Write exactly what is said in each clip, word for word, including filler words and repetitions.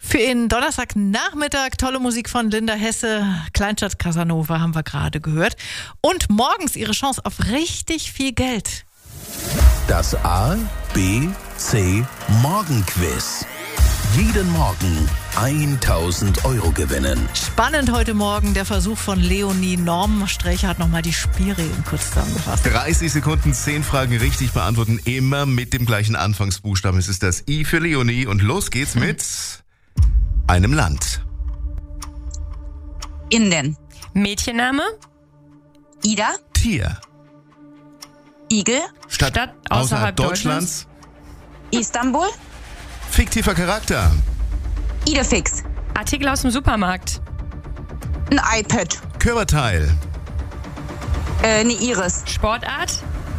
Für Ihren Donnerstagnachmittag tolle Musik von Linda Hesse, Kleinstadt Casanova haben wir gerade gehört. Und morgens Ihre Chance auf richtig viel Geld. Das A, B, C Morgenquiz. Jeden Morgen tausend Euro gewinnen. Spannend heute Morgen der Versuch von Leonie. Norm Strächer hat nochmal die Spielregeln kurz zusammengefasst. dreißig Sekunden, zehn Fragen richtig beantworten, immer mit dem gleichen Anfangsbuchstaben. Es ist das I für Leonie und los geht's mit einem Land. Indien. Mädchenname? Ida. Tier. Igel. Stadt, Stadt außerhalb, außerhalb Deutschlands. Istanbul. Fiktiver Charakter. Idefix. Artikel aus dem Supermarkt. Ein iPad. Körperteil. Äh, eine Iris. Sportart?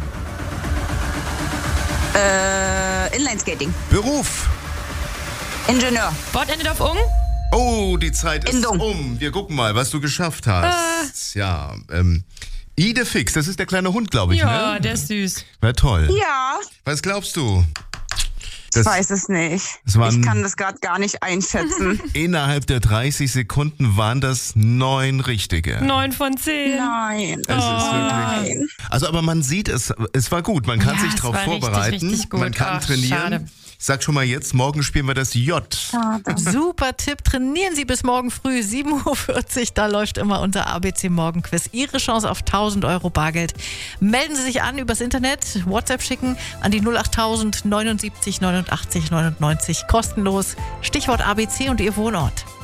Äh, Inlineskating. Beruf. Ingenieur. Wort endet auf ung? Oh, die Zeit ist Endung. um. Wir gucken mal, was du geschafft hast. Ja, ähm, Idefix, das ist der kleine Hund, glaube ich, Ja, ne? der ist süß. War toll. Ja. Was glaubst du? Ich weiß es nicht. Es waren- Ich kann das gerade gar nicht einschätzen. Innerhalb der dreißig Sekunden waren das neun richtige. Neun von zehn. Nein. Es ist wirklich. Nein. Also, aber man sieht es, es war gut. Man kann Ja, sich es darauf war richtig, vorbereiten. richtig gut. Man kann Ach, trainieren. schade. Ich sag schon mal jetzt, morgen spielen wir das J. Super Tipp. Trainieren Sie bis morgen früh, sieben Uhr vierzig. Da läuft immer unser A B C Morgenquiz. Ihre Chance auf tausend Euro Bargeld. Melden Sie sich an übers Internet, WhatsApp schicken an die null achttausend neunundsiebzig neunundachtzig neunundneunzig. Kostenlos. Stichwort A B C und Ihr Wohnort.